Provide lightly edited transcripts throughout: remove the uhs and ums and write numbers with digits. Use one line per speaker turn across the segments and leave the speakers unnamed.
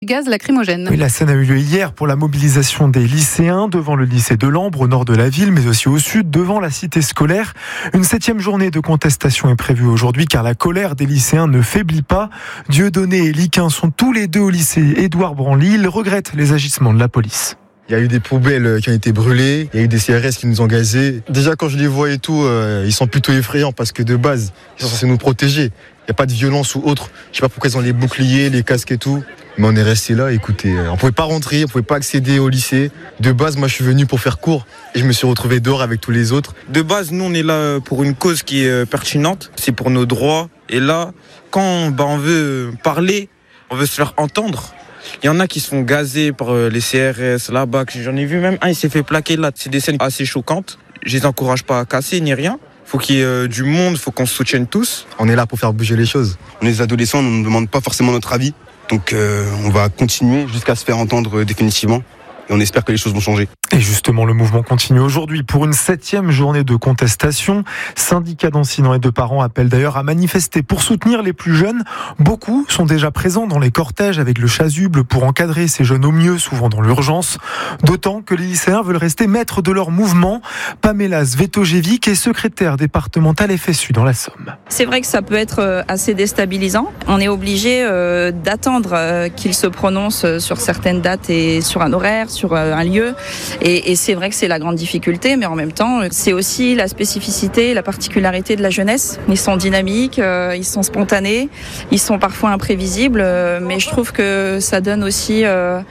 gaz lacrymogène.
Oui, la scène a eu lieu hier pour la mobilisation des lycéens devant le lycée de Lambre au nord de la ville, mais aussi au sud devant la cité scolaire. Une 7e journée de contestation est prévue aujourd'hui car la colère des lycéens ne faiblit pas. Dieudonné et Liquin sont tous les deux au lycée Édouard Branly. Ils regrettent les agissements de la police.
Il y a eu des poubelles qui ont été brûlées, il y a eu des CRS qui nous ont gazés. Déjà quand je les vois et tout, ils sont plutôt effrayants parce que de base, ils sont censés nous protéger. Il n'y a pas de violence ou autre. Je sais pas pourquoi ils ont les boucliers, les casques et tout. Mais on est resté là, écoutez, on pouvait pas rentrer, on pouvait pas accéder au lycée. De base, moi je suis venu pour faire cours et je me suis retrouvé dehors avec tous les autres.
De base, nous on est là pour une cause qui est pertinente, c'est pour nos droits. Et là, quand on veut parler, on veut se faire entendre. Il y en a qui se font gazer par les CRS, là-bas. J'en ai vu même un, il s'est fait plaquer là. C'est des scènes assez choquantes. Je les encourage pas à casser ni rien. Faut qu'il y ait du monde, faut qu'on se soutienne tous.
On est là pour faire bouger les choses.
On est des adolescents, on ne nous demande pas forcément notre avis. Donc on va continuer jusqu'à se faire entendre définitivement. Et on espère que les choses vont changer.
Et justement, le mouvement continue aujourd'hui pour une 7e journée de contestation. Syndicats d'enseignants et de parents appellent d'ailleurs à manifester pour soutenir les plus jeunes. Beaucoup sont déjà présents dans les cortèges avec le chasuble pour encadrer ces jeunes au mieux, souvent dans l'urgence. D'autant que les lycéens veulent rester maîtres de leur mouvement. Pamela Svetojevic est secrétaire départementale FSU dans la Somme.
C'est vrai que ça peut être assez déstabilisant. On est obligé d'attendre qu'ils se prononcent sur certaines dates et sur un horaire, sur un lieu. Et c'est vrai que c'est la grande difficulté, mais en même temps, c'est aussi la spécificité, la particularité de la jeunesse. Ils sont dynamiques, ils sont spontanés, ils sont parfois imprévisibles, mais je trouve que ça donne aussi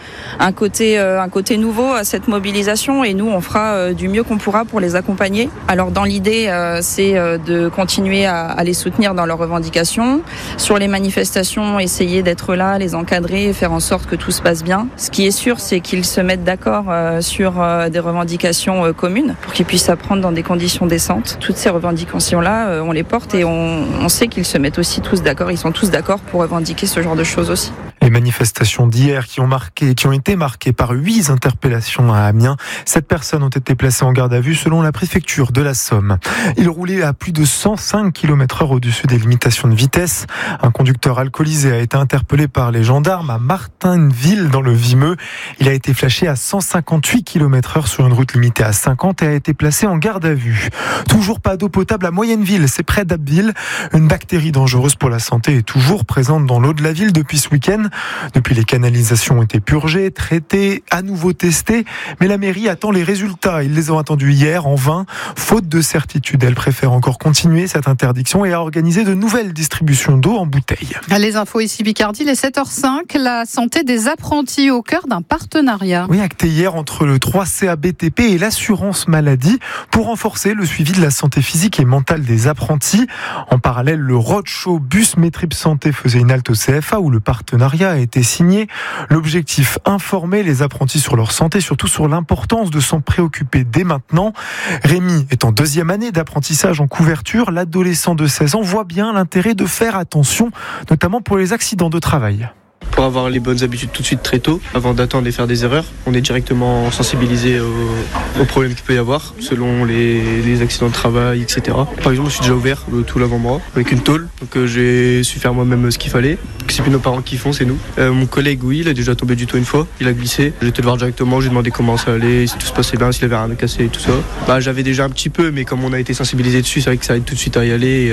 un côté nouveau à cette mobilisation. Et nous, on fera du mieux qu'on pourra pour les accompagner. Alors dans l'idée, c'est de continuer à les soutenir dans leurs revendications. Sur les manifestations, essayer d'être là, les encadrer, faire en sorte que tout se passe bien. Ce qui est sûr, c'est qu'ils se mettent d'accord sur des revendications communes pour qu'ils puissent apprendre dans des conditions décentes. Toutes ces revendications-là, on les porte et on sait qu'ils se mettent aussi tous d'accord. Ils sont tous d'accord pour revendiquer ce genre de choses aussi.
Les manifestations d'hier qui ont été marquées par 8 interpellations à Amiens. 7 personnes ont été placées en garde à vue selon la préfecture de la Somme. Ils roulaient à plus de 105 km/h au-dessus des limitations de vitesse. Un conducteur alcoolisé a été interpellé par les gendarmes à Martinville dans le Vimeux. Il a été flashé à 158 km/h sur une route limitée à 50 et a été placé en garde à vue. Toujours pas d'eau potable à Moyenneville, c'est près d'Abbeville. Une bactérie dangereuse pour la santé est toujours présente dans l'eau de la ville depuis ce week-end. Depuis, les canalisations ont été purgées, traitées, à nouveau testées, mais la mairie attend les résultats. Ils les ont attendus hier en vain. Faute de certitude, elle préfère encore continuer cette interdiction et a organisé de nouvelles distributions d'eau en bouteilles.
Les infos ici Picardie, les 7h05, la santé des apprentis au cœur d'un partenariat.
Oui, acté hier entre le 3CA BTP et l'assurance maladie pour renforcer le suivi de la santé physique et mentale des apprentis. En parallèle, le roadshow Bus Métrip Santé faisait une halte au CFA où le partenariat a été signé. L'objectif, informer les apprentis sur leur santé, surtout sur l'importance de s'en préoccuper dès maintenant. Rémi est en 2e année d'apprentissage en couverture. L'adolescent de 16 ans voit bien l'intérêt de faire attention, notamment pour les accidents de travail.
Pour avoir les bonnes habitudes tout de suite très tôt, avant d'attendre et faire des erreurs. On est directement sensibilisé aux problèmes qu'il peut y avoir, selon les accidents de travail, etc. Par exemple, je suis déjà ouvert tout l'avant-bras avec une tôle, donc j'ai su faire moi-même ce qu'il fallait. C'est plus nos parents qui font, c'est nous. Mon collègue, oui, il a déjà tombé du toit une fois, il a glissé. J'ai été le voir directement, j'ai demandé comment ça allait, si tout se passait bien, s'il avait rien à casser et tout ça. J'avais déjà un petit peu, mais comme on a été sensibilisé dessus, c'est vrai que ça aide tout de suite à y aller,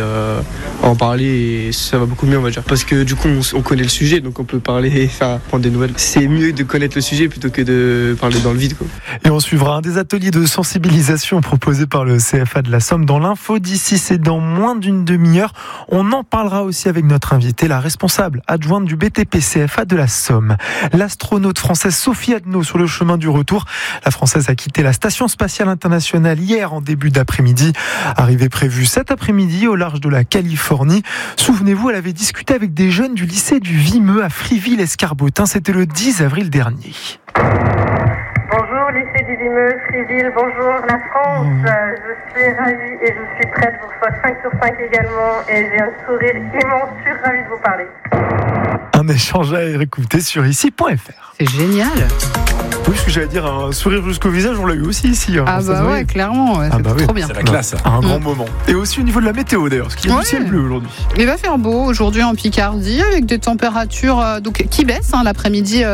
à en parler, et ça va beaucoup mieux, on va dire. Parce que du coup, on connaît le sujet, donc on peut parler et prendre des nouvelles. C'est mieux de connaître le sujet plutôt que de parler dans le vide, quoi.
Et on suivra un des ateliers de sensibilisation proposés par le CFA de la Somme dans l'info d'ici, c'est dans moins d'une demi-heure. On en parlera aussi avec notre invitée, la responsable adjointe du BTP CFA de la Somme. L'astronaute française Sophie Adno sur le chemin du retour. La Française a quitté la Station Spatiale Internationale hier en début d'après-midi. Arrivée prévue cet après-midi au large de la Californie. Souvenez-vous, elle avait discuté avec des jeunes du lycée du Vimeux à Friville-Escarbotin. C'était le 10 avril dernier.
Bonjour lycée du Vimeux, Friville, bonjour la France. Je suis ravie et je suis prête pour ce 5 sur 5 également et j'ai un sourire immense, je suis ravie de vous parler.
Un échange à écouter sur ici.fr.
C'est génial.
Oui, ce que j'allais dire, un sourire jusqu'au visage, on l'a eu aussi ici.
Ah bah ouais, clairement, c'est trop bien.
C'est la classe.
Un grand moment. Et aussi au niveau de la météo d'ailleurs, parce qu'il y a du ciel bleu aujourd'hui.
Il va faire beau aujourd'hui en Picardie avec des températures qui baissent l'après-midi.